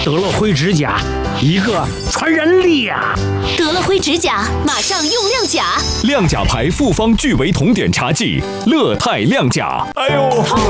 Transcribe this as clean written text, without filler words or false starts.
得了灰指甲，一个传人力呀！ 得了灰指甲，马上用亮甲。 亮甲牌复方聚维酮碘茶剂，乐泰亮甲。哎呦！